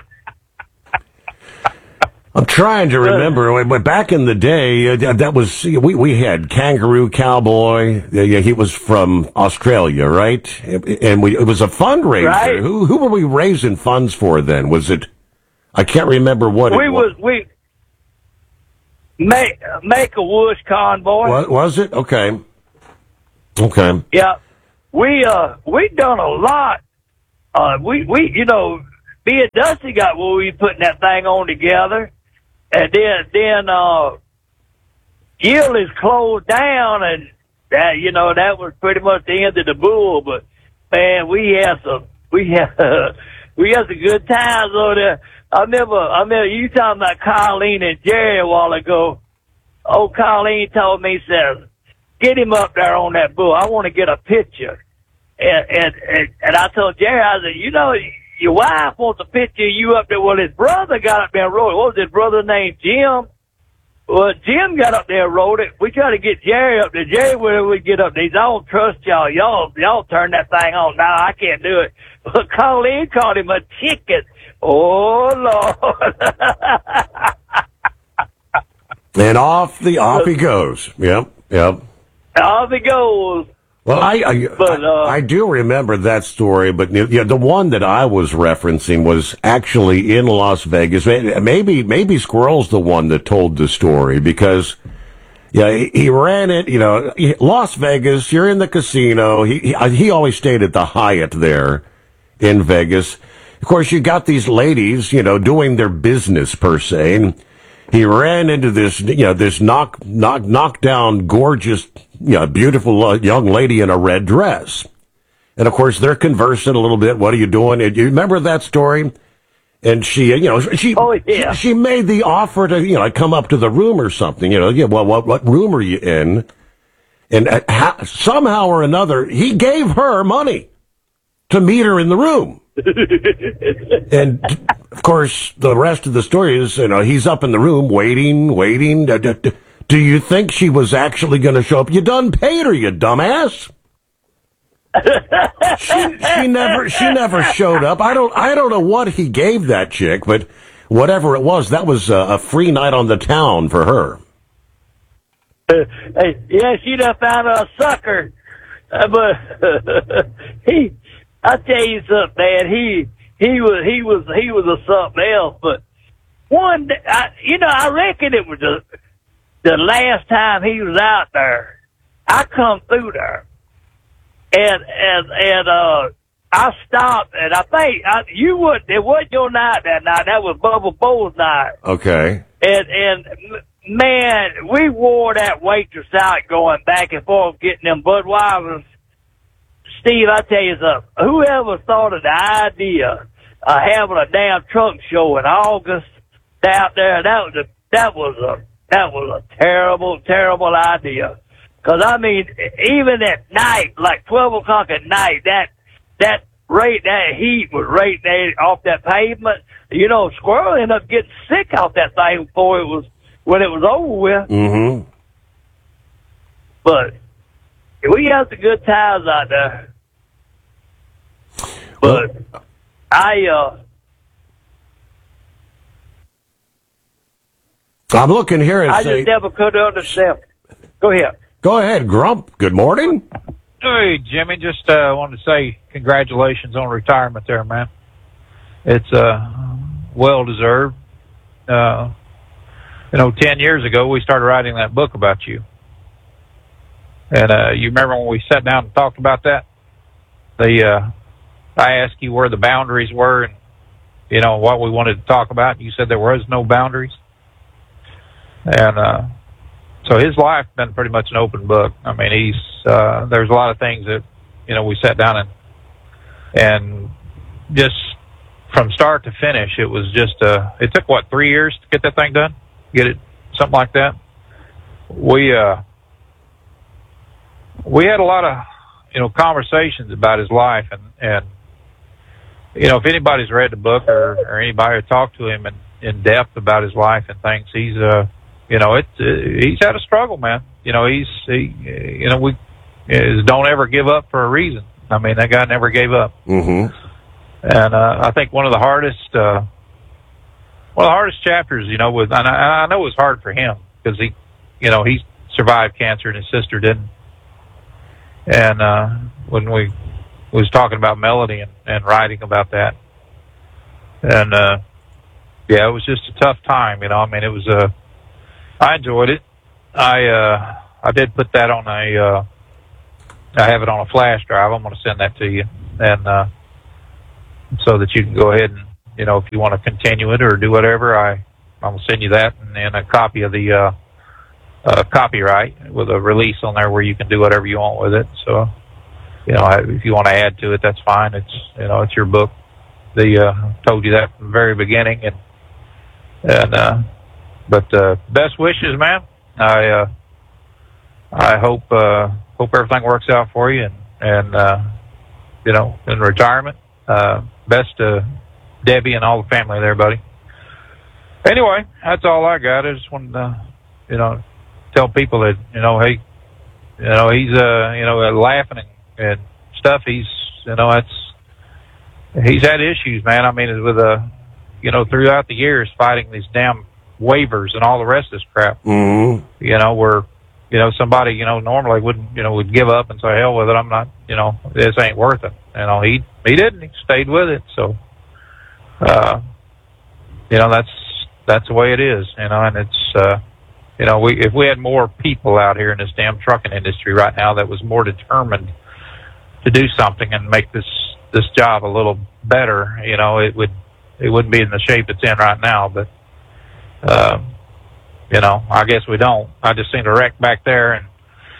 I'm trying to remember. But back in the day, uh, that was we we had Kangaroo Cowboy. Uh, yeah, he was from Australia, right? And we it was a fundraiser. Right. Who who were we raising funds for then? Was it? I can't remember what we it was. We Make Make a Wish convoy. What was it? Okay. Okay. Yeah, we uh we done a lot. Uh, we we you know, me and Dusty got where we putting that thing on together, and then then uh, Gill is closed down, and that you know that was pretty much the end of the bull. But man, we had some we had we had some good times over there. I remember I remember you talking about Colleen and Jerry a while ago. Oh, Colleen told me, says, get him up there on that bull. I want to get a picture. And, and, and, and I told Jerry, I said, you know, your wife wants a picture of you up there. Well, his brother got up there and wrote it. What was his brother named Jim? Well, Jim got up there and wrote it. We tried to get Jerry up there. Jerry, where we get up there, he's, I don't trust y'all. Y'all, y'all turn that thing on. No, I can't do it. But Colleen called him a chicken. Oh, Lord. And off the off he goes. Yep, yep. Off he goes. Well, I I, but, uh, I I do remember that story, but yeah, the one that I was referencing was actually in Las Vegas. Maybe maybe Squirrel's the one that told the story because yeah, he, he ran it. You know, Las Vegas. You're in the casino. He he, he always stayed at the Hyatt there in Vegas. Of course, you got these ladies, you know, doing their business per se. And he ran into this, you know, this knock, knock, knock down, gorgeous, you know, beautiful uh, young lady in a red dress. And of course, they're conversing a little bit. What are you doing? And you remember that story? And she, you know, she, oh, yeah. she, she made the offer to, you know, come up to the room or something. You know, yeah. Well, what, what room are you in? And uh, how, somehow or another, he gave her money to meet her in the room. And of course, the rest of the story is, you know, he's up in the room waiting, waiting. Do you think she was actually going to show up? You done paid her, you dumbass. she, she never, she never showed up. I don't, I don't know what he gave that chick, but whatever it was, that was a, a free night on the town for her. Uh, hey, yeah, she done found a sucker, uh, but he. I tell you something, man. He he was he was he was a something else. But one, day, I, you know, I reckon it was the the last time he was out there. I come through there, and and and uh, I stopped, and I think I, you would. It wasn't your night that night. That was Bubba Bull's night. Okay. And and man, we wore that waitress out, going back and forth, getting them Budweisers. Steve, I tell you something. Whoever thought of the idea of having a damn truck show in August out there, that was a that was a that was a terrible, terrible idea. Because I mean, even at night, like twelve o'clock at night, that that rate that heat was radiating off that pavement. You know, Squirrel ended up getting sick off that thing before it was when it was over with. Mm-hmm. But we had some good times out there. But I, uh, I'm looking here and I say, just never could understand. Go ahead. Go ahead, Grump. Good morning. Hey, Jimmy. Just uh, wanted to say congratulations on retirement there, man. It's uh, well deserved. Uh, you know, ten years ago we started writing that book about you. And uh, you remember when we sat down and talked about that? The uh, I asked you where the boundaries were and, you know, what we wanted to talk about. And you said there was no boundaries. And uh, so his life has been pretty much an open book. I mean, he's uh, there's a lot of things that, you know, we sat down and, and just from start to finish, it was just, uh, it took, what, three years to get that thing done? Get it, something like that? We, uh, we had a lot of, you know, conversations about his life, and, and you know, if anybody's read the book or, or anybody talked to him in, in depth about his life and things, he's, uh, you know, it, uh, he's had a struggle, man. You know, he's, he, you know, we is don't ever give up for a reason. I mean, that guy never gave up. Mm-hmm. And, uh, I think one of the hardest, uh, one of the hardest chapters, you know, was, and I, I know it was hard for him because he, you know, he survived cancer and his sister didn't. And uh, when we was talking about Melody and, and writing about that, and uh, yeah, it was just a tough time, you know. I mean, it was a I enjoyed it. I uh, I did put that on a. Uh, I have it on a flash drive. I'm going to send that to you, and uh, so that you can go ahead and, you know, if you want to continue it or do whatever, I I'm going to send you that and, and a copy of the uh, uh, copyright with a release on there where you can do whatever you want with it. So, you know, if you want to add to it, that's fine. It's, you know, it's your book. The uh, told you that from the very beginning, and and uh, but uh, best wishes, man. I uh, I hope uh, hope everything works out for you, and and uh, you know, in retirement. Uh, best to Debbie and all the family there, buddy. Anyway, that's all I got. I just wanted to, you know, tell people that, you know, hey, you know, he's uh, you know, laughing and, and stuff. He's, you know, that's he's had issues, man. I mean, with uh, you know, throughout the years fighting these damn waivers and all the rest of this crap. Mm-hmm. You know, where, you know, somebody, you know, normally wouldn't, you know, would give up and say, hell with it. I'm not, you know, this ain't worth it. You know, he, he didn't, he stayed with it. So, uh, you know, that's, that's the way it is, you know, and it's, uh, you know, we, if we had more people out here in this damn trucking industry right now that was more determined to do something and make this, this job a little better, you know, it would, it wouldn't be in the shape it's in right now, but, uh, you know, I guess we don't. I just seen a wreck back there, and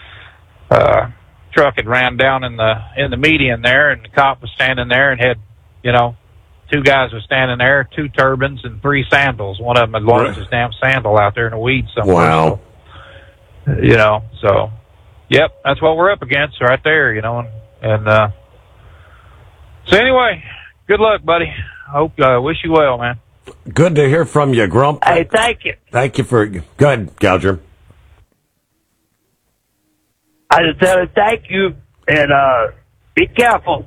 uh, truck had ran down in the in the median there, and the cop was standing there and had, you know, two guys were standing there, two turbines and three sandals. One of them had lost his damn sandal out there in the weeds somewhere. Wow. So, you know, so yep, that's what we're up against right there. You know, and, and uh, so anyway, good luck, buddy. I hope I uh, wish you well, man. Good to hear from you, Grump. Hey, thank you. Thank you for... Go ahead, Gouger. I just tell you thank you, and uh, be careful.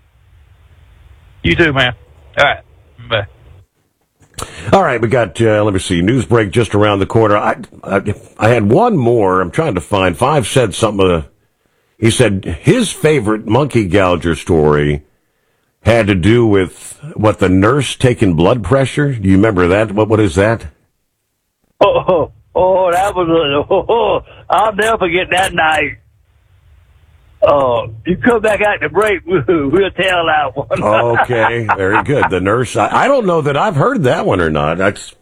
You too, man. All right. Bye. All right, we got, uh, let me see, news break just around the corner. I, I I had one more. I'm trying to find. Five said something. Uh, he said his favorite monkey gouger story had to do with, what, the nurse taking blood pressure? Do you remember that? What What is that? Oh, oh, oh that was a, oh, oh, I'll never forget that night. Oh, uh, you come back out to break, we'll, we'll tell that one. Okay, very good. The nurse, I, I don't know that I've heard that one or not. That's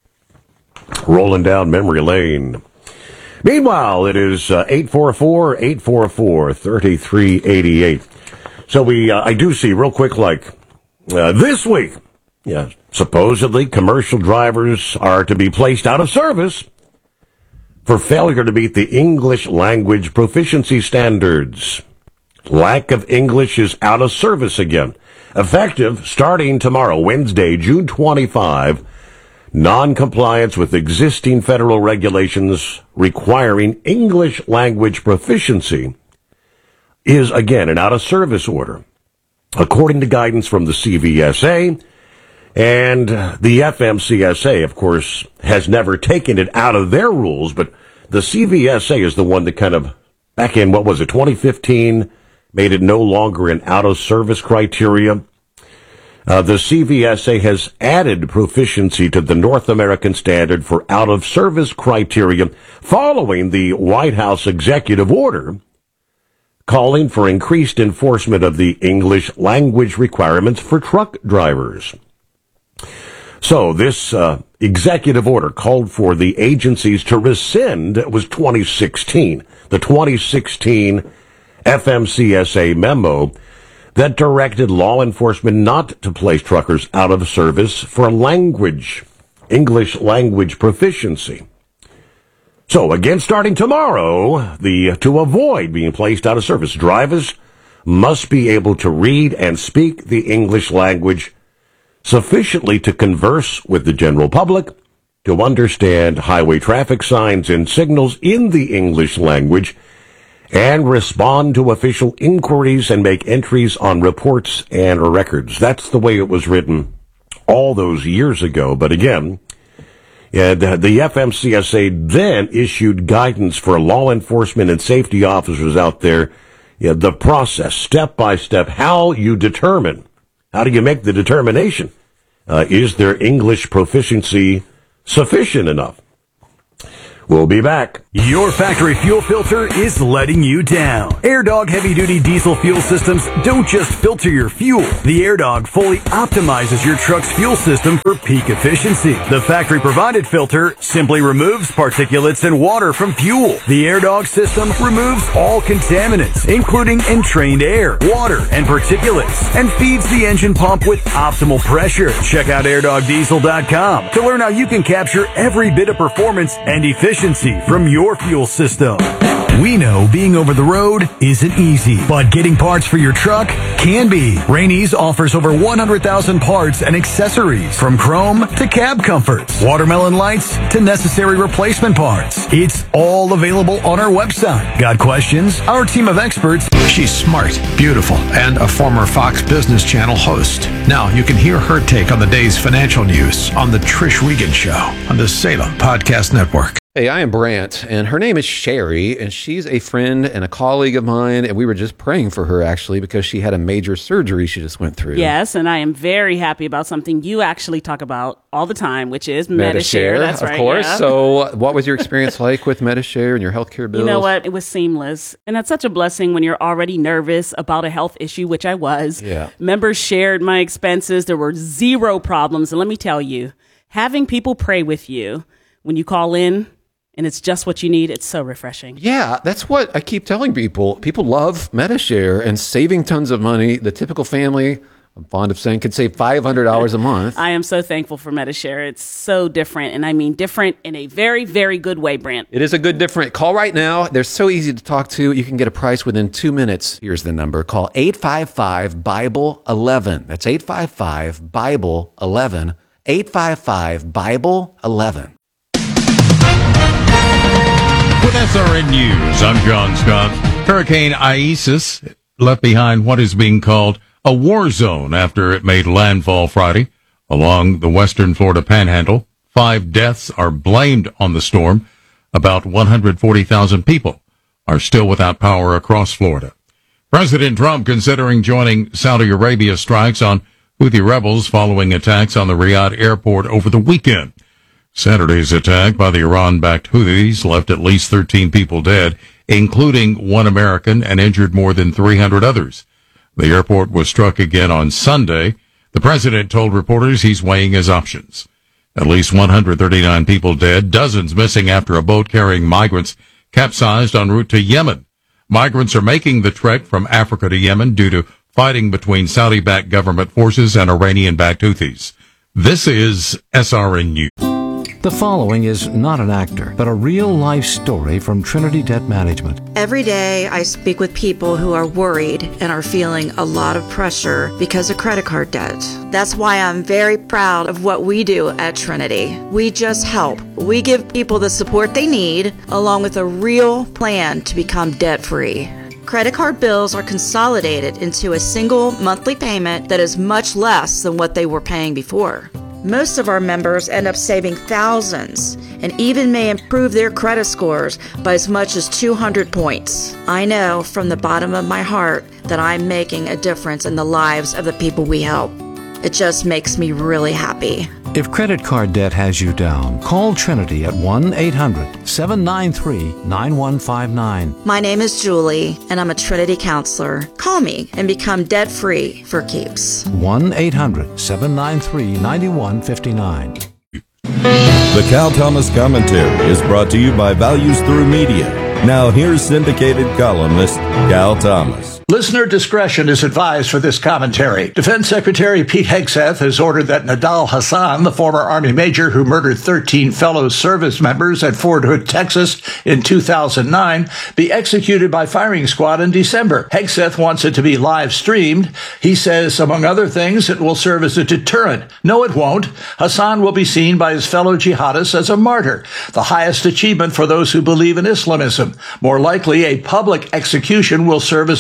rolling down memory lane. Meanwhile, it is uh, eight four four, eight four four, three three eight eight. So we, uh, I do see real quick, like, uh, this week, yeah, supposedly commercial drivers are to be placed out of service for failure to meet the English language proficiency standards. Lack of English is out of service again. Effective starting tomorrow, Wednesday, June twenty-fifth, non-compliance with existing federal regulations requiring English language proficiency is, again, an out-of-service order. According to guidance from the C V S A, and the F M C S A, of course, has never taken it out of their rules, but the C V S A is the one that kind of, back in, what was it, twenty fifteen, made it no longer an out-of-service criteria. Uh, the C V S A has added proficiency to the North American standard for out-of-service criteria following the White House executive order calling for increased enforcement of the English language requirements for truck drivers. So this uh, executive order called for the agencies to rescind, it was twenty sixteen, the twenty sixteen F M C S A memo that directed law enforcement not to place truckers out of service for language, English language proficiency. So again, starting tomorrow, the to avoid being placed out of service, drivers must be able to read and speak the English language sufficiently to converse with the general public, to understand highway traffic signs and signals in the English language, and respond to official inquiries and make entries on reports and records. That's the way it was written all those years ago. But again, yeah, the, the F M C S A then issued guidance for law enforcement and safety officers out there, yeah, the process, step by step, how you determine, how do you make the determination? Uh, is their English proficiency sufficient enough? We'll be back. Your factory fuel filter is letting you down. AirDog heavy-duty diesel fuel systems don't just filter your fuel. The AirDog fully optimizes your truck's fuel system for peak efficiency. The factory-provided filter simply removes particulates and water from fuel. The AirDog system removes all contaminants, including entrained air, water, and particulates, and feeds the engine pump with optimal pressure. Check out air dog diesel dot com to learn how you can capture every bit of performance and efficiency from your fuel system. We know being over the road isn't easy, but getting parts for your truck can be. Rainey's offers over one hundred thousand parts and accessories, from chrome to cab comforts, watermelon lights to necessary replacement parts. It's all available on our website. Got questions? Our team of experts. She's smart, beautiful, and a former Fox Business Channel host. Now you can hear her take on the day's financial news on The Trish Regan Show on the Salem Podcast Network. Hey, I am Brant, and her name is Sherry, and she's a friend and a colleague of mine, and we were just praying for her, actually, because she had a major surgery she just went through. Yes, and I am very happy about something you actually talk about all the time, which is Medi-Share. That's of right, course. yeah. So what was your experience like with Medi-Share and your healthcare bills? You know what? It was seamless, and that's such a blessing when you're already nervous about a health issue, which I was. Yeah. Members shared my expenses. There were zero problems, and let me tell you, having people pray with you when you call in, and it's just what you need, it's so refreshing. Yeah, that's what I keep telling people. People love Medi-Share and saving tons of money. The typical family, I'm fond of saying, could save five hundred dollars a month. I am so thankful for Medi-Share. It's so different, and I mean different in a very, very good way, Brant. It is a good different. Call right now. They're so easy to talk to. You can get a price within two minutes. Here's the number. Call eight five five, Bible eleven. That's eight five five, Bible eleven. eight five five, Bible eleven. With S R N News, I'm John Scott. Hurricane Isis left behind what is being called a war zone after it made landfall Friday along the western Florida panhandle. Five deaths are blamed on the storm. About one hundred forty thousand people are still without power across Florida. President Trump considering joining Saudi Arabia's strikes on Houthi rebels following attacks on the Riyadh airport over the weekend. Saturday's attack by the Iran-backed Houthis left at least thirteen people dead, including one American, and injured more than three hundred others. The airport was struck again on Sunday. The president told reporters he's weighing his options. At least one hundred thirty-nine people dead, dozens missing after a boat carrying migrants capsized en route to Yemen. Migrants are making the trek from Africa to Yemen due to fighting between Saudi-backed government forces and Iranian-backed Houthis. This is S R N News. The following is not an actor, but a real-life story from Trinity Debt Management. Every day I speak with people who are worried and are feeling a lot of pressure because of credit card debt. That's why I'm very proud of what we do at Trinity. We just help. We give people the support they need, along with a real plan to become debt-free. Credit card bills are consolidated into a single monthly payment that is much less than what they were paying before. Most of our members end up saving thousands and even may improve their credit scores by as much as two hundred points. I know from the bottom of my heart that I'm making a difference in the lives of the people we help. It just makes me really happy. If credit card debt has you down, call Trinity at one eight hundred, seven nine three, nine one five nine. My name is Julie, and I'm a Trinity counselor. Call me and become debt-free for keeps. one eight hundred, seven nine three, nine one five nine. The Cal Thomas Commentary is brought to you by Values Through Media. Now here's syndicated columnist Cal Thomas. Listener discretion is advised for this commentary. Defense Secretary Pete Hegseth has ordered that Nidal Hasan, the former Army major who murdered thirteen fellow service members at Fort Hood, Texas in two thousand nine, be executed by firing squad in December. Hegseth wants it to be live streamed. He says, among other things, it will serve as a deterrent. No, it won't. Hasan will be seen by his fellow jihadists as a martyr, the highest achievement for those who believe in Islamism. More likely, a public execution will serve as a recruit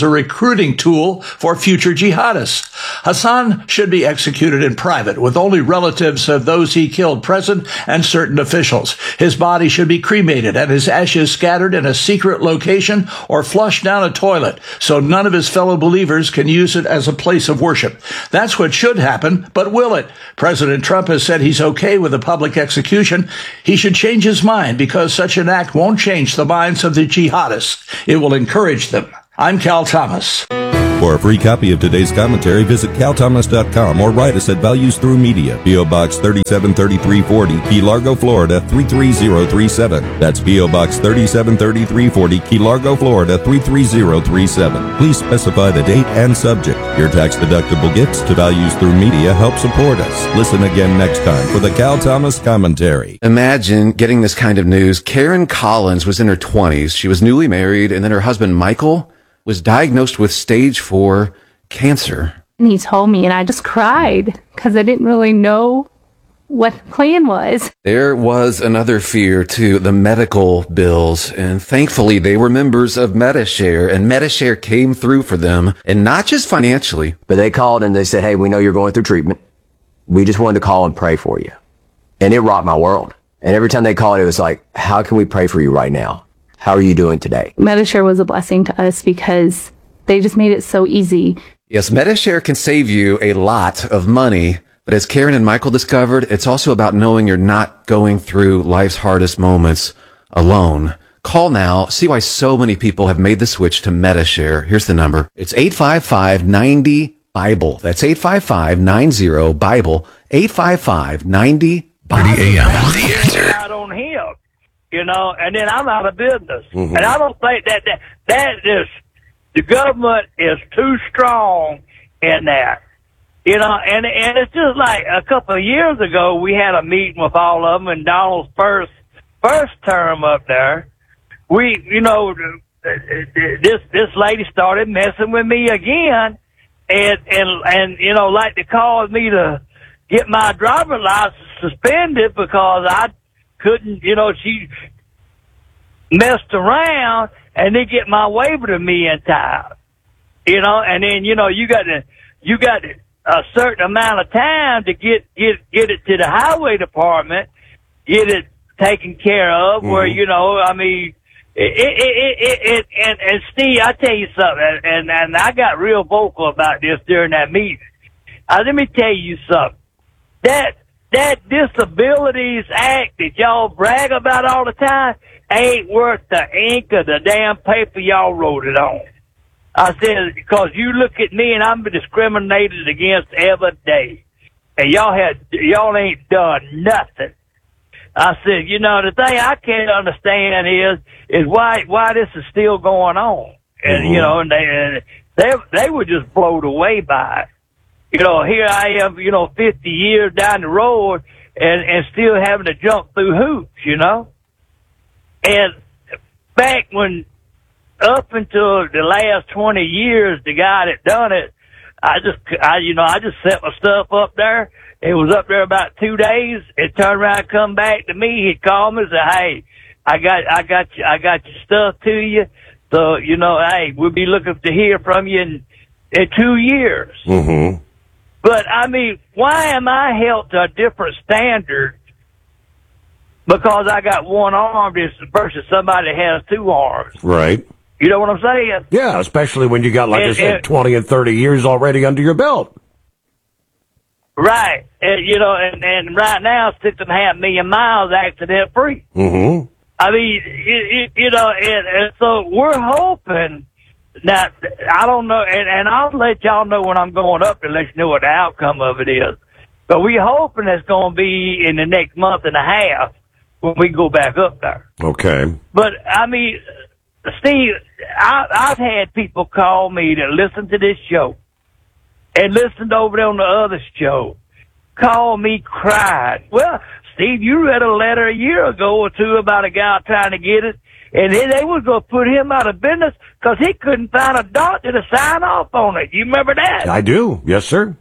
recruiting tool for future jihadists. Hassan should be executed in private with only relatives of those he killed present and certain officials. His body should be cremated and his ashes scattered in a secret location or flushed down a toilet so none of his fellow believers can use it as a place of worship. That's what should happen, but will it? President Trump has said he's okay with a public execution. He should change his mind because such an act won't change the minds of the jihadists. It will encourage them. I'm Cal Thomas. For a free copy of today's commentary, visit cal thomas dot com or write us at Values Through Media, P O. Box thirty-seven thirty-three forty, Key Largo, Florida three three zero three seven. That's P O. Box thirty-seven thirty-three forty, Key Largo, Florida three three zero three seven. Please specify the date and subject. Your tax-deductible gifts to Values Through Media help support us. Listen again next time for the Cal Thomas Commentary. Imagine getting this kind of news. Karen Collins was in her twenties. She was newly married, and then her husband, Michael, was diagnosed with stage four cancer. And he told me, and I just cried because I didn't really know what the plan was. There was another fear, too, the medical bills. And thankfully, they were members of Medi-Share, and Medi-Share came through for them, and not just financially. But they called and they said, hey, we know you're going through treatment. We just wanted to call and pray for you. And it rocked my world. And every time they called, it was like, how can we pray for you right now? How are you doing today? Medi-Share was a blessing to us because they just made it so easy. Yes, Medi-Share can save you a lot of money, but as Karen and Michael discovered, it's also about knowing you're not going through life's hardest moments alone. Call now, see why so many people have made the switch to Medi-Share. Here's the number. It's eight five five, nine zero, BIBLE. That's eight five five, nine zero, BIBLE. eight five five, nine zero, BIBLE. thirty a.m. The Answer. Out on him. You know, and then I'm out of business. Mm-hmm. And I don't think that, that, that is, the government is too strong in that. You know, and, and it's just like a couple of years ago, we had a meeting with all of them in Donald's first, first term up there. We, you know, this, this lady started messing with me again and, and, and, you know, like to cause me to get my driver's license suspended because I couldn't, you know, she messed around and then get my waiver to me in time, you know, and then, you know, you got to, you got a certain amount of time to get, get, get it to the highway department, get it taken care of, mm-hmm. where, you know, I mean, it, it, it, it, it and, and Steve, I tell you something, and, and I got real vocal about this during that meeting. Uh, let me tell you something. That, That Disabilities Act that y'all brag about all the time ain't worth the ink of the damn paper y'all wrote it on. I said, because you look at me and I'm discriminated against every day. And y'all had, y'all ain't done nothing. I said, you know, the thing I can't understand is, is why, why this is still going on. And, mm-hmm. you know, and they, and they, they were just blown away by it. You know, here I am, you know, fifty years down the road and, and still having to jump through hoops, you know. And back when, up until the last twenty years, the guy that done it, I just, I, you know, I just set my stuff up there. It was up there about two days. It turned around and come back to me. He'd call me and say, hey, I got, I got you, I got your stuff to you. So, you know, hey, we'll be looking to hear from you in, in two years. Mm-hmm. But, I mean, why am I held to a different standard because I got one arm versus somebody that has two arms? Right. You know what I'm saying? Yeah, especially when you got, like and, I said, and, twenty and thirty years already under your belt. Right. And, you know, and, and right now, six and a half million miles accident free. Mm-hmm. I mean, it, it, you know, and, and so we're hoping that, I don't know, and, and I'll let y'all know when I'm going up to let you know what the outcome of it is. But we're hoping it's going to be in the next month and a half when we go back up there. Okay. But, I mean, Steve, I, I've had people call me to listen to this show and listened over there on the other show, call me cried. Well, Steve, you read a letter a year ago or two about a guy trying to get it, and they, they was going to put him out of business because he couldn't find a doctor to sign off on it. You remember that? I do. Yes, sir.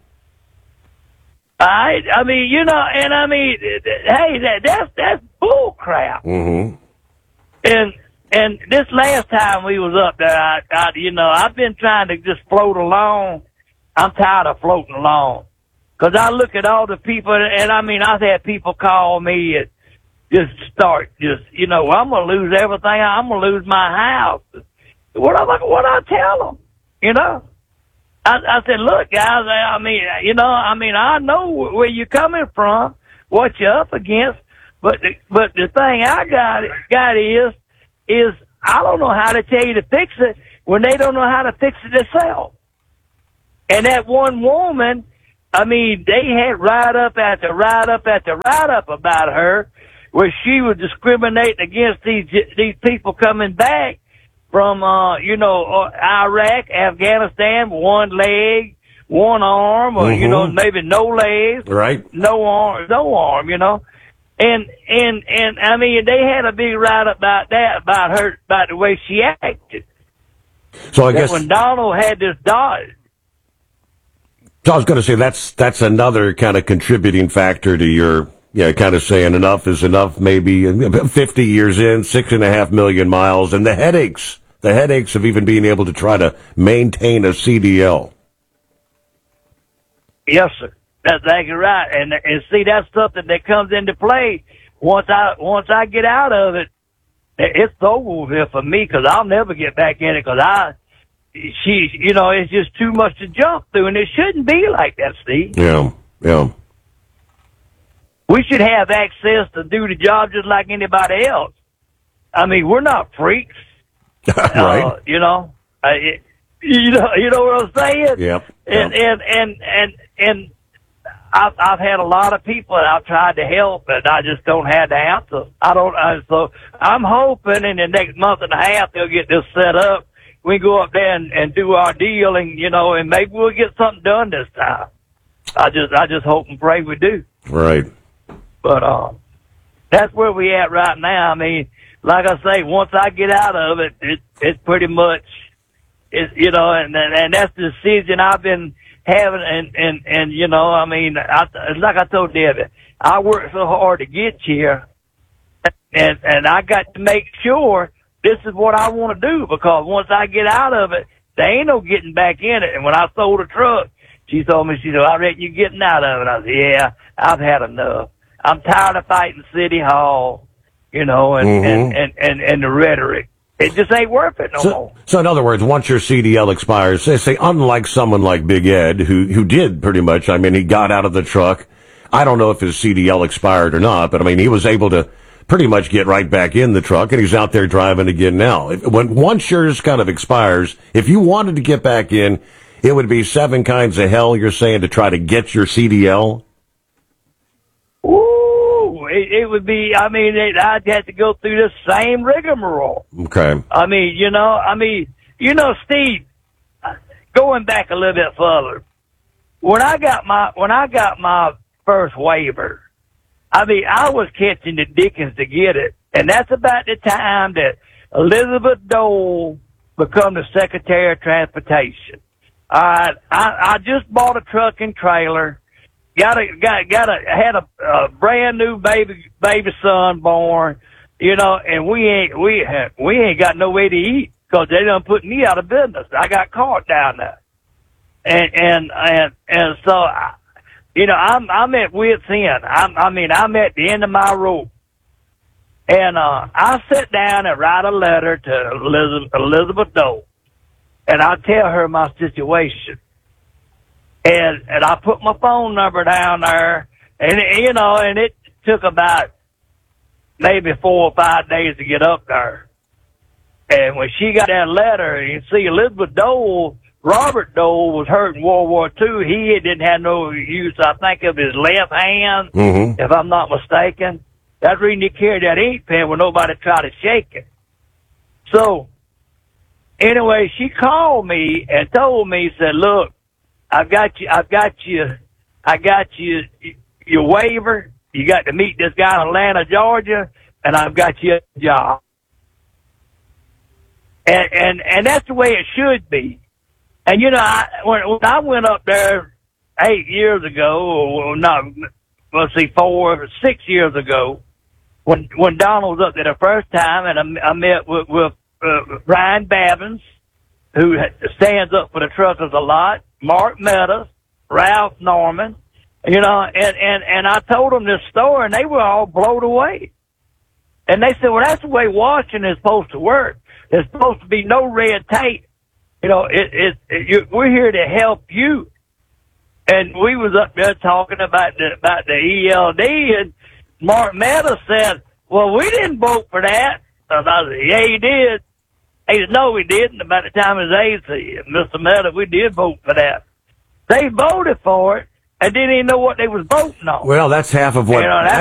I, I mean, you know, and I mean, hey, that, that's, that's bull crap. Mm-hmm. And and this last time we was up there, I, I, you know, I've been trying to just float along. I'm tired of floating along. Because I look at all the people, and I mean, I've had people call me and just start, just, you know, well, I'm going to lose everything. I'm going to lose my house. What I, what I tell them, you know? I, I said, look, guys, I mean, you know, I mean, I know where you're coming from, what you're up against, but the, but the thing I got, got is, is I don't know how to tell you to fix it when they don't know how to fix it themselves. And that one woman, I mean, they had write-up after write-up after write-up about her, where she was discriminating against these these people coming back from, uh, you know, Iraq, Afghanistan, one leg, one arm, or, mm-hmm. you know, maybe no legs. Right. No arm, no arm, you know. And, and, and, I mean, they had a big write-up about that, about her, about the way she acted. So I that guess when Donald had this dot. So I was going to say that's, that's another kind of contributing factor to your, yeah, kind of saying enough is enough, maybe fifty years in, six and a half million miles, and the headaches. The headaches of even being able to try to maintain a C D L. Yes, sir. That's exactly right. And and see, that's something that comes into play once I once I get out of it. It's over with for me because I'll never get back in it because I, she, you know, it's just too much to jump through, and it shouldn't be like that, Steve. Yeah, yeah. We should have access to do the job just like anybody else. I mean, we're not freaks. Right. Uh, you know, uh, it, you know, you know what I'm saying? Yep. And, yep. and, and, and, and I've, I've had a lot of people that I've tried to help, and I just don't have the answer. I don't, uh, so I'm hoping in the next month and a half they'll get this set up. We can go up there and, and do our deal, and, you know, and maybe we'll get something done this time. I just, I just hope and pray we do. Right. But, uh, that's where we at right now. I mean, like I say, once I get out of it, it it's pretty much, it's, you know, and, and that's the decision I've been having, and, and, and, you know, I mean, I, like I told Debbie, I worked so hard to get here, and, and I got to make sure this is what I want to do, because once I get out of it, there ain't no getting back in it. And when I sold a truck, she told me, she said, I reckon you're getting out of it. I said, yeah, I've had enough. I'm tired of fighting City Hall, you know, and, mm-hmm. and, and, and, and the rhetoric. It just ain't worth it no so, more. So in other words, once your C D L expires, say, say unlike someone like Big Ed, who, who did pretty much, I mean, he got out of the truck. I don't know if his C D L expired or not, but I mean, he was able to pretty much get right back in the truck, and he's out there driving again now. If, when once yours kind of expires, if you wanted to get back in, it would be seven kinds of hell, you're saying, to try to get your C D L? Ooh, it, it would be, I mean, it, I'd have to go through the same rigmarole. Okay. I mean, you know, I mean, you know, Steve, going back a little bit further, when I got my, when I got my first waiver, I mean, I was catching the dickens to get it. And that's about the time that Elizabeth Dole become the Secretary of Transportation. All right. I, I just bought a truck and trailer. Got a, got, got a, had a, a brand new baby, baby son born, you know, and we ain't, we, we ain't got no way to eat because they done put me out of business. I got caught down there. And, and, and, and so, I, you know, I'm, I'm at wit's end. I'm, I mean, I'm at the end of my rope. And, uh, I sit down and write a letter to Elizabeth, Elizabeth Dole. And I tell her my situation. And, and I put my phone number down there. And, you know, and it took about maybe four or five days to get up there. And when she got that letter, you see Elizabeth Dole, Robert Dole was hurt in World War Two. He didn't have no use, I think, of his left hand, mm-hmm. if I'm not mistaken. That's the reason he carried that ink pen when nobody tried to shake it. So, anyway, she called me and told me, said, look, I've got you, I've got you, I got you, your waiver. You got to meet this guy in Atlanta, Georgia, and I've got you a job. And, and, and that's the way it should be. And, you know, I, when, when I went up there eight years ago, or not, let's see, four or six years ago, when when Donald was up there the first time, and I, I met with, with uh, Ryan Babbins, who stands up for the truckers a lot, Mark Meadows, Ralph Norman, you know, and, and, and I told them this story, and they were all blown away. And they said, well, that's the way Washington is supposed to work. There's supposed to be no red tape. You know, it, it, it you, we're here to help you. And we was up there talking about the, about the E L D, and Mark Meadows said, well, we didn't vote for that. And I said, yeah, he did. He said, no, we didn't. About the time his age, said, Mister Meadows, we did vote for that. They voted for it and didn't even know what they was voting on. Well, that's half of what... You know,